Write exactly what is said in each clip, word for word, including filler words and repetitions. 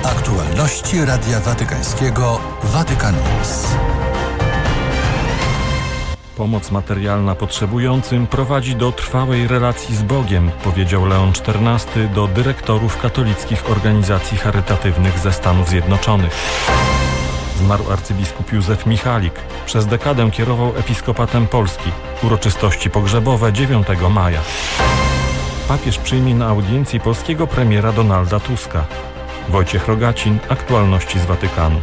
Aktualności Radia Watykańskiego Vatican News. Pomoc materialna potrzebującym prowadzi do trwałej relacji z Bogiem, powiedział Leon czternasty do dyrektorów katolickich organizacji charytatywnych ze Stanów Zjednoczonych. Zmarł arcybiskup Józef Michalik. Przez dekadę kierował episkopatem Polski. Uroczystości pogrzebowe dziewiątego maja. Papież przyjmie na audiencji polskiego premiera Donalda Tuska. Wojciech Rogacin, aktualności z Watykanu.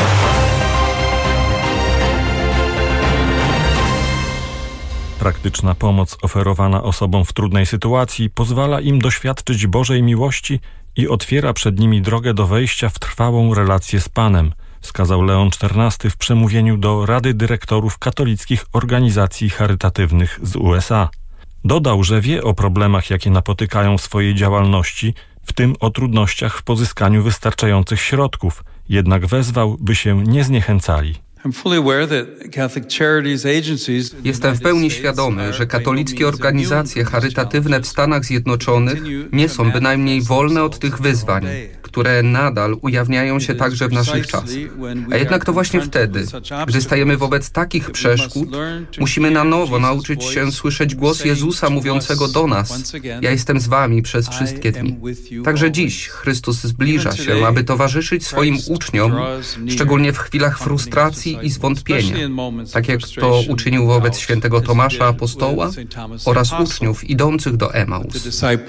Praktyczna pomoc oferowana osobom w trudnej sytuacji pozwala im doświadczyć Bożej miłości i otwiera przed nimi drogę do wejścia w trwałą relację z Panem, wskazał Leon czternasty w przemówieniu do Rady Dyrektorów Katolickich Organizacji Charytatywnych z U S A. Dodał, że wie o problemach, jakie napotykają w swojej działalności, w tym o trudnościach w pozyskaniu wystarczających środków, jednak wezwał, by się nie zniechęcali. Jestem w pełni świadomy, że katolickie organizacje charytatywne w Stanach Zjednoczonych nie są bynajmniej wolne od tych wyzwań, które nadal ujawniają się także w naszych czasach. A jednak to właśnie wtedy, gdy stajemy wobec takich przeszkód, musimy na nowo nauczyć się słyszeć głos Jezusa mówiącego do nas: ja jestem z wami przez wszystkie dni. Także dziś Chrystus zbliża się, aby towarzyszyć swoim uczniom, szczególnie w chwilach frustracji i zwątpienia, tak jak to uczynił wobec świętego Tomasza Apostoła oraz uczniów idących do Emaus.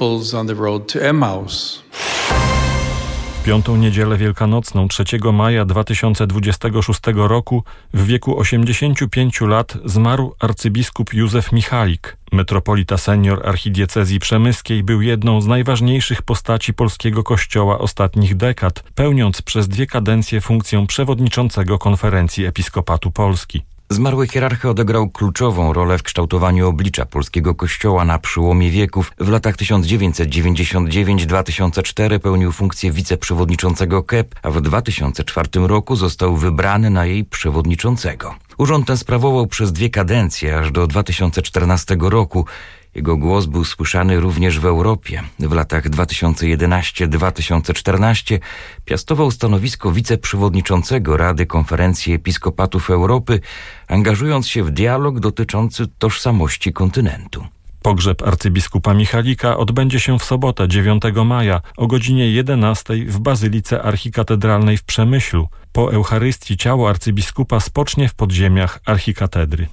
W piątą niedzielę wielkanocną trzeciego maja dwa tysiące dwudziestego szóstego roku w wieku osiemdziesięciu pięciu lat zmarł arcybiskup Józef Michalik. Metropolita senior archidiecezji przemyskiej był jedną z najważniejszych postaci polskiego kościoła ostatnich dekad, pełniąc przez dwie kadencje funkcję przewodniczącego Konferencji Episkopatu Polski. Zmarły hierarcha odegrał kluczową rolę w kształtowaniu oblicza polskiego kościoła na przełomie wieków. W latach tysiąc dziewięćset dziewięćdziesiątym dziewiątym do dwa tysiące czwartego pełnił funkcję wiceprzewodniczącego K E P, a w dwa tysiące czwartym roku został wybrany na jej przewodniczącego. Urząd ten sprawował przez dwie kadencje, aż do dwa tysiące czternastego roku. Jego głos był słyszany również w Europie. W latach dwa tysiące jedenastym do dwa tysiące czternastego piastował stanowisko wiceprzewodniczącego Rady Konferencji Episkopatów Europy, angażując się w dialog dotyczący tożsamości kontynentu. Pogrzeb arcybiskupa Michalika odbędzie się w sobotę dziewiątego maja o godzinie jedenastej w Bazylice Archikatedralnej w Przemyślu. Po Eucharystii ciało arcybiskupa spocznie w podziemiach archikatedry.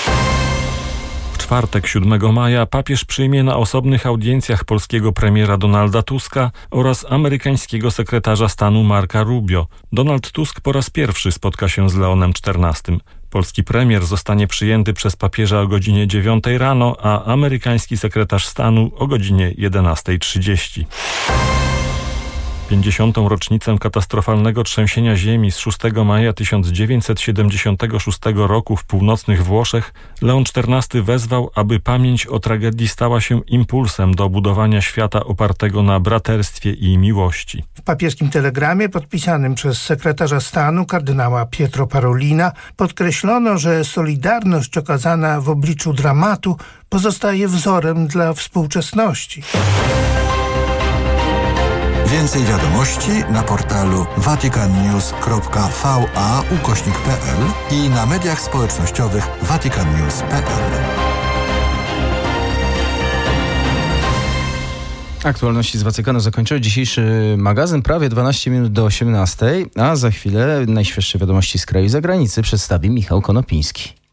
W czwartek siódmego maja papież przyjmie na osobnych audiencjach polskiego premiera Donalda Tuska oraz amerykańskiego sekretarza stanu Marca Rubio. Donald Tusk po raz pierwszy spotka się z Leonem czternastym. Polski premier zostanie przyjęty przez papieża o godzinie dziewiątej rano, a amerykański sekretarz stanu o godzinie jedenastej trzydzieści. pięćdziesiątą rocznicę katastrofalnego trzęsienia ziemi z szóstego maja tysiąc dziewięćset siedemdziesiątego szóstego roku w północnych Włoszech Leon czternasty wezwał, aby pamięć o tragedii stała się impulsem do budowania świata opartego na braterstwie i miłości. W papieskim telegramie podpisanym przez sekretarza stanu kardynała Pietro Parolina podkreślono, że solidarność okazana w obliczu dramatu pozostaje wzorem dla współczesności. Więcej wiadomości na portalu vaticannews kropka va ukośnik pl i na mediach społecznościowych vaticannews kropka pl. Aktualności z Watykanu zakończyły dzisiejszy magazyn prawie dwanaście minut do osiemnastej, a za chwilę najświeższe wiadomości z kraju i zagranicy przedstawi Michał Konopiński.